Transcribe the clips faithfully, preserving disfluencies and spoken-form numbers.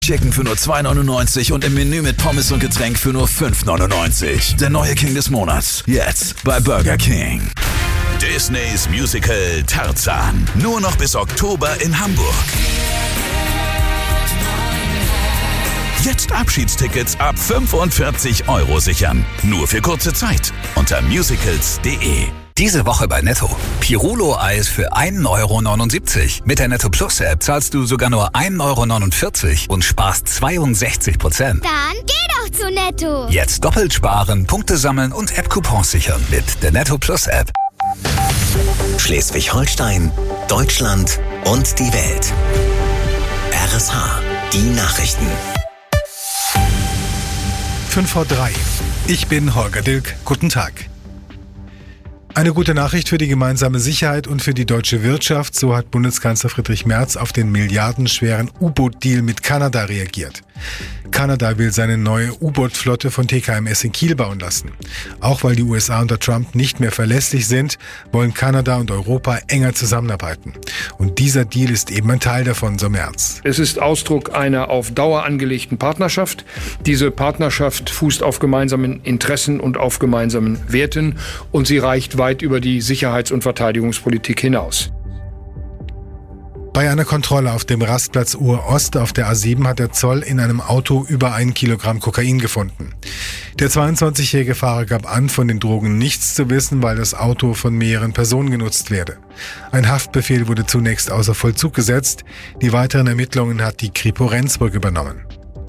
Chicken für nur zwei neunundneunzig und im Menü mit Pommes und Getränk für nur fünf neunundneunzig. Der neue King des Monats. Jetzt bei Burger King. Disneys Musical Tarzan. Nur noch bis Oktober in Hamburg. Jetzt Abschiedstickets ab fünfundvierzig Euro sichern. Nur für kurze Zeit. Unter musicals punkt de. Diese Woche bei Netto. Pirolo-Eis für ein Euro neunundsiebzig. Mit der Netto Plus App zahlst du sogar nur ein Euro neunundvierzig und sparst zweiundsechzig Prozent. Dann geh doch zu Netto. Jetzt doppelt sparen, Punkte sammeln und App-Coupons sichern mit der Netto Plus App. Schleswig-Holstein, Deutschland und die Welt. R S H, die Nachrichten. fünf vor drei. Ich bin Holger Dilk. Guten Tag. Eine gute Nachricht für die gemeinsame Sicherheit und für die deutsche Wirtschaft, so hat Bundeskanzler Friedrich Merz auf den milliardenschweren U-Boot-Deal mit Kanada reagiert. Kanada will seine neue U-Boot-Flotte von T K M S in Kiel bauen lassen. Auch weil die U S A unter Trump nicht mehr verlässlich sind, wollen Kanada und Europa enger zusammenarbeiten. Und dieser Deal ist eben ein Teil davon, so Merz. Es ist Ausdruck einer auf Dauer angelegten Partnerschaft. Diese Partnerschaft fußt auf gemeinsamen Interessen und auf gemeinsamen Werten und sie reicht weit über die Sicherheits- und Verteidigungspolitik hinaus. Bei einer Kontrolle auf dem Rastplatz Ur-Ost auf der A sieben hat der Zoll in einem Auto über ein Kilogramm Kokain gefunden. Der zweiundzwanzigjährige Fahrer gab an, von den Drogen nichts zu wissen, weil das Auto von mehreren Personen genutzt werde. Ein Haftbefehl wurde zunächst außer Vollzug gesetzt. Die weiteren Ermittlungen hat die Kripo Rendsburg übernommen.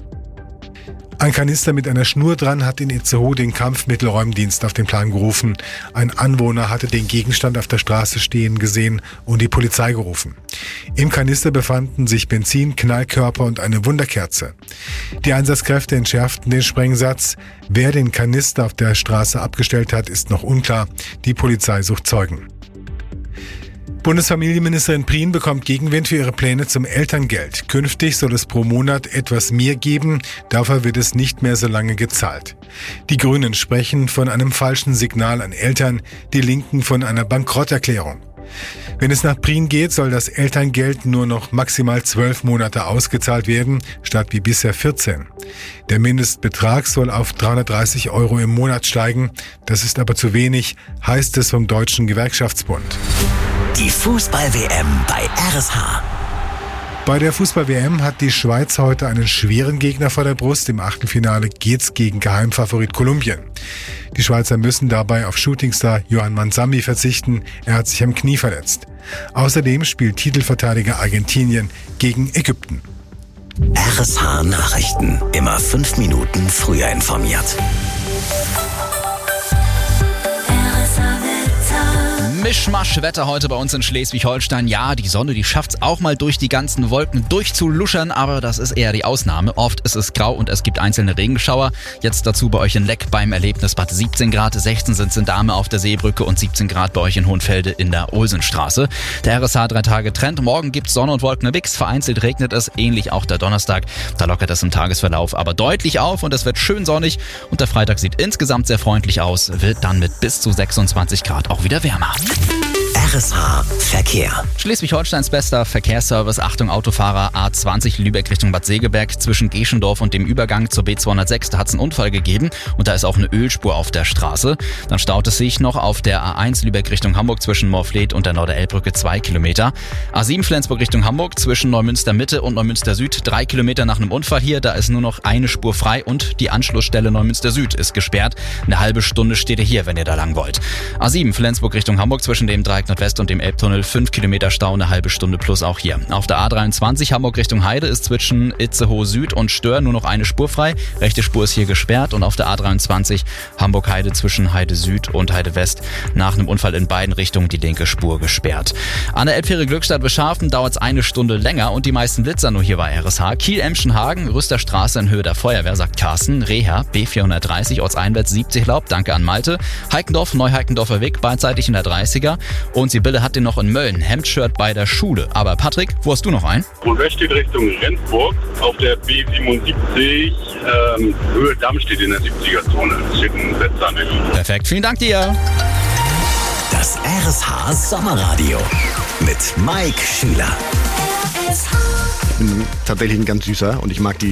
Ein Kanister mit einer Schnur dran hat in Itzehoe den Kampfmittelräumdienst auf den Plan gerufen. Ein Anwohner hatte den Gegenstand auf der Straße stehen gesehen und die Polizei gerufen. Im Kanister befanden sich Benzin, Knallkörper und eine Wunderkerze. Die Einsatzkräfte entschärften den Sprengsatz. Wer den Kanister auf der Straße abgestellt hat, ist noch unklar. Die Polizei sucht Zeugen. Bundesfamilienministerin Prien bekommt Gegenwind für ihre Pläne zum Elterngeld. Künftig soll es pro Monat etwas mehr geben, dafür wird es nicht mehr so lange gezahlt. Die Grünen sprechen von einem falschen Signal an Eltern, die Linken von einer Bankrotterklärung. Wenn es nach Prien geht, soll das Elterngeld nur noch maximal zwölf Monate ausgezahlt werden, statt wie bisher vierzehn. Der Mindestbetrag soll auf dreihundertdreißig Euro im Monat steigen. Das ist aber zu wenig, heißt es vom Deutschen Gewerkschaftsbund. Die Fußball-W M bei R S H. Bei der Fußball-W M hat die Schweiz heute einen schweren Gegner vor der Brust. Im Achtelfinale geht's gegen Geheimfavorit Kolumbien. Die Schweizer müssen dabei auf Shootingstar Johann Manzambi verzichten. Er hat sich am Knie verletzt. Außerdem spielt Titelverteidiger Argentinien gegen Ägypten. R S H Nachrichten. Immer fünf Minuten früher informiert. Mischmasch-Wetter heute bei uns in Schleswig-Holstein. Ja, die Sonne, die schafft's auch mal durch die ganzen Wolken durchzuluschern, aber das ist eher die Ausnahme. Oft ist es grau und es gibt einzelne Regenschauer. Jetzt dazu bei euch in Leck beim Erlebnisbad siebzehn Grad, sechzehn sind es in Dahme auf der Seebrücke und siebzehn Grad bei euch in Hohenfelde in der Olsenstraße. Der R S H drei Tage Trend. Morgen gibt's Sonne und Wolken Mix, vereinzelt regnet es, ähnlich auch der Donnerstag. Da lockert es im Tagesverlauf aber deutlich auf und es wird schön sonnig und der Freitag sieht insgesamt sehr freundlich aus, wird dann mit bis zu sechsundzwanzig Grad auch wieder wärmer. R S H Verkehr. Schleswig-Holsteins bester Verkehrsservice. Achtung Autofahrer, A zwanzig Lübeck Richtung Bad Segeberg zwischen Geschendorf und dem Übergang zur B zweihundertsechs. Da hat es einen Unfall gegeben und da ist auch eine Ölspur auf der Straße. Dann staut es sich noch auf der A eins Lübeck Richtung Hamburg zwischen Moorfleet und der Norderelbbrücke zwei Kilometer. A sieben Flensburg Richtung Hamburg zwischen Neumünster Mitte und Neumünster Süd drei Kilometer nach einem Unfall hier. Da ist nur noch eine Spur frei und die Anschlussstelle Neumünster Süd ist gesperrt. Eine halbe Stunde steht ihr hier, wenn ihr da lang wollt. A sieben Flensburg Richtung Hamburg zwischen dem Dreieck Nordwest und dem Elbtunnel fünf Kilometer Stau, eine halbe Stunde plus auch hier. Auf der A dreiundzwanzig Hamburg Richtung Heide ist zwischen Itzehoe Süd und Stör nur noch eine Spur frei. Rechte Spur ist hier gesperrt und auf der A dreiundzwanzig Hamburg Heide zwischen Heide Süd und Heide West nach einem Unfall in beiden Richtungen die linke Spur gesperrt. An der Elbfähre Glückstadt Bescharfen dauert es eine Stunde länger und die meisten Blitzer nur hier bei R S H. Kiel-Emschenhagen, Rüsterstraße in Höhe der Feuerwehr, sagt Carsten. Reha, B vierhundertdreißig, ortseinwärts siebzig Laub, danke an Malte. Heikendorf, Neuheikendorfer Weg, beidseitig in der dreißiger und Sibylle hat den noch in Mölln, Hemdshirt bei der Schule. Aber Patrick, wo hast du noch einen? Wohlwest steht Richtung Rendsburg auf der B siebenundsiebzig, ähm, Höhe Damm steht in der siebziger-Zone. Das steht ein Setzer an der Linie. Perfekt, vielen Dank dir. Das R S H Sommerradio mit Mike Schüler. bin tatsächlich ein ganz süßer und ich mag die